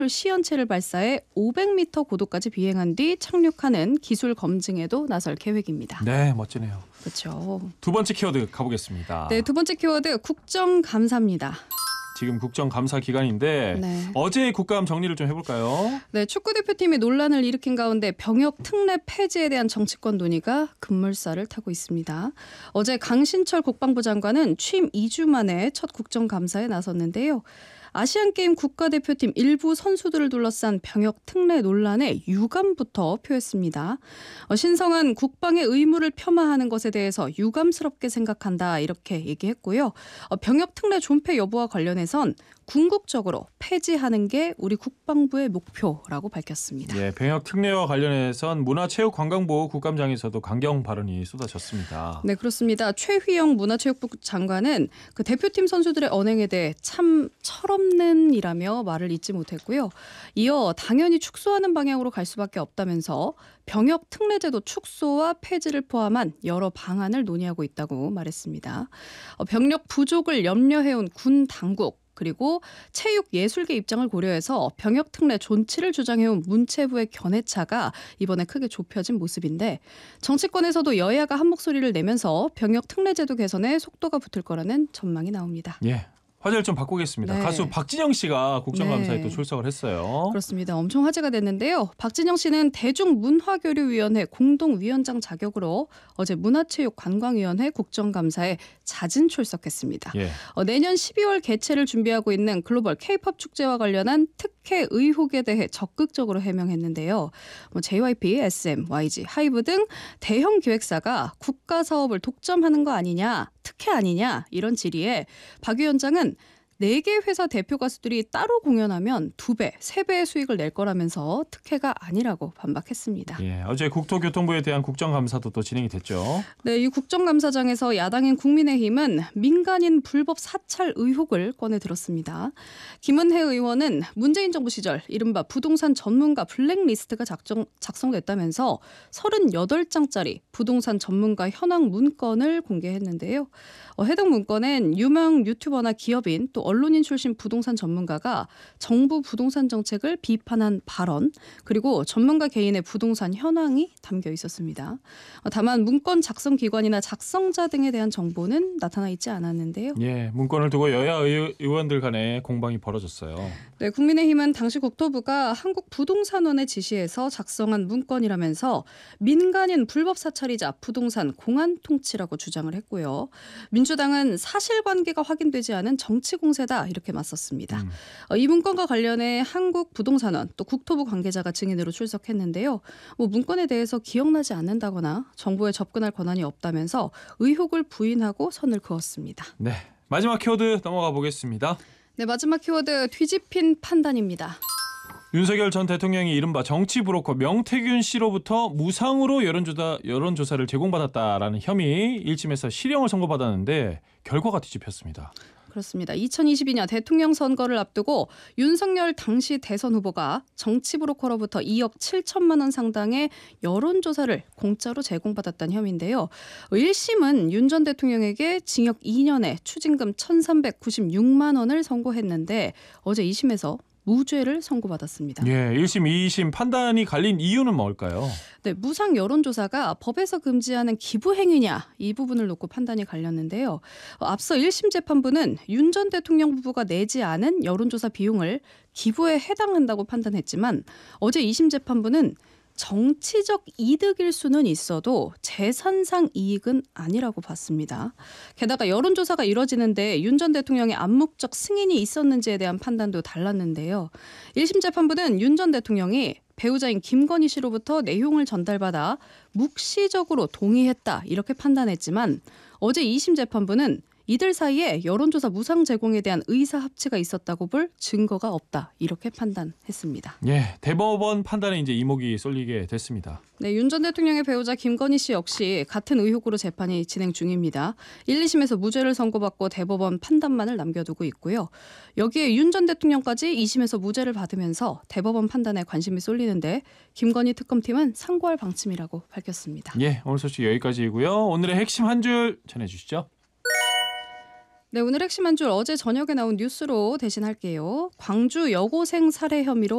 시연체를 발사해 500m 고도까지 비행한 뒤 착륙하는 기술 검증에도 나설 계획입니다. 네, 멋지네요. 그렇죠. 두 번째 키워드 가보겠습니다. 네, 두 번째 키워드 국정감사입니다. 지금 국정감사 기간인데 네. 어제 국감 정리를 좀 해볼까요? 네, 축구대표팀이 논란을 일으킨 가운데 병역 특례 폐지에 대한 정치권 논의가 급물살을 타고 있습니다. 어제 강신철 국방부 장관은 취임 2주 만에 첫 국정감사에 나섰는데요. 아시안게임 국가대표팀 일부 선수들을 둘러싼 병역 특례 논란에 유감부터 표했습니다. 신성한 국방의 의무를 폄하하는 것에 대해서 유감스럽게 생각한다 이렇게 얘기했고요. 병역 특례 존폐 여부와 관련해선 궁극적으로 폐지하는 게 우리 국방부의 목표라고 밝혔습니다. 예, 병역 특례와 관련해선 문화체육관광부 국감장에서도 강경 발언이 쏟아졌습니다. 네, 그렇습니다. 최휘영 문화체육부 장관은 그 대표팀 선수들의 언행에 대해 참 철없는 이라며 말을 잇지 못했고요. 이어 당연히 축소하는 방향으로 갈 수밖에 없다면서 병역 특례제도 축소와 폐지를 포함한 여러 방안을 논의하고 있다고 말했습니다. 병력 부족을 염려해온 군 당국 그리고 체육예술계 입장을 고려해서 병역 특례 존치를 주장해온 문체부의 견해차가 이번에 크게 좁혀진 모습인데 정치권에서도 여야가 한 목소리를 내면서 병역 특례 제도 개선에 속도가 붙을 거라는 전망이 나옵니다. 예. 화제를 좀 바꾸겠습니다. 네. 가수 박진영 씨가 국정감사에 네. 또 출석을 했어요. 그렇습니다. 엄청 화제가 됐는데요. 박진영 씨는 대중문화교류위원회 공동위원장 자격으로 어제 문화체육관광위원회 국정감사에 자진 출석했습니다. 예. 내년 12월 개최를 준비하고 있는 글로벌 K-팝 축제와 관련한 특혜 의혹에 대해 적극적으로 해명했는데요. JYP, SM, YG, 하이브 등 대형 기획사가 국가 사업을 독점하는 거 아니냐, 특혜 아니냐 이런 질의에 박 위원장은 4개 회사 대표 가수들이 따로 공연하면 2배, 3배의 수익을 낼 거라면서 특혜가 아니라고 반박했습니다. 예, 어제 국토교통부에 대한 국정감사도 또 진행이 됐죠. 네, 이 국정감사장에서 야당인 국민의힘은 민간인 불법 사찰 의혹을 꺼내 들었습니다. 김은혜 의원은 문재인 정부 시절 이른바 부동산 전문가 블랙리스트가 작성됐다면서 38장짜리 부동산 전문가 현황 문건을 공개했는데요. 해당 문건엔 유명 유튜버나 기업인 또 언론인 출신 부동산 전문가가 정부 부동산 정책을 비판한 발언 그리고 전문가 개인의 부동산 현황이 담겨 있었습니다. 다만 문건 작성 기관이나 작성자 등에 대한 정보는 나타나 있지 않았는데요. 예, 문건을 두고 여야 의원들 간에 공방이 벌어졌어요. 네, 국민의힘은 당시 국토부가 한국부동산원에 지시해서 작성한 문건이라면서 민간인 불법 사찰이자 부동산 공안 통치라고 주장을 했고요. 민주당은 사실관계가 확인되지 않은 정치 공세다 이렇게 맞섰습니다. 이 문건과 관련해 한국부동산원 또 국토부 관계자가 증인으로 출석했는데요. 문건에 대해서 기억나지 않는다거나 정보에 접근할 권한이 없다면서 의혹을 부인하고 선을 그었습니다. 네, 마지막 키워드 넘어가 보겠습니다. 네, 마지막 키워드 뒤집힌 판단입니다. 윤석열 전 대통령이 이른바 정치 브로커 명태균 씨로부터 무상으로 여론조사를 제공받았다라는 혐의 1심에서 실형을 선고받았는데 결과가 뒤집혔습니다. 그렇습니다. 2022년 대통령 선거를 앞두고 윤석열 당시 대선 후보가 정치 브로커로부터 2억 7천만 원 상당의 여론조사를 공짜로 제공받았다는 혐의인데요. 1심은 윤 전 대통령에게 징역 2년에 추징금 1,396만 원을 선고했는데 어제 2심에서 무죄를 선고받았습니다. 예, 1심, 2심 판단이 갈린 이유는 뭘까요? 네, 무상 여론조사가 법에서 금지하는 기부 행위냐 이 부분을 놓고 판단이 갈렸는데요. 앞서 1심 재판부는 윤 전 대통령 부부가 내지 않은 여론조사 비용을 기부에 해당한다고 판단했지만 어제 2심 재판부는 정치적 이득일 수는 있어도 재산상 이익은 아니라고 봤습니다. 게다가 여론조사가 이뤄지는데 윤 전 대통령의 암묵적 승인이 있었는지에 대한 판단도 달랐는데요. 1심 재판부는 윤 전 대통령이 배우자인 김건희 씨로부터 내용을 전달받아 묵시적으로 동의했다 이렇게 판단했지만 어제 2심 재판부는 이들 사이에 여론조사 무상 제공에 대한 의사 합치가 있었다고 볼 증거가 없다 이렇게 판단했습니다. 예, 대법원 판단에 이제 이목이 쏠리게 됐습니다. 네, 윤 전 대통령의 배우자 김건희 씨 역시 같은 의혹으로 재판이 진행 중입니다. 1, 2심에서 무죄를 선고받고 대법원 판단만을 남겨두고 있고요. 여기에 윤 전 대통령까지 2심에서 무죄를 받으면서 대법원 판단에 관심이 쏠리는데 김건희 특검팀은 상고할 방침이라고 밝혔습니다. 예, 오늘 소식 여기까지이고요. 오늘의 핵심 한 줄 전해주시죠. 네, 오늘 핵심 한 줄 어제 저녁에 나온 뉴스로 대신할게요. 광주 여고생 살해 혐의로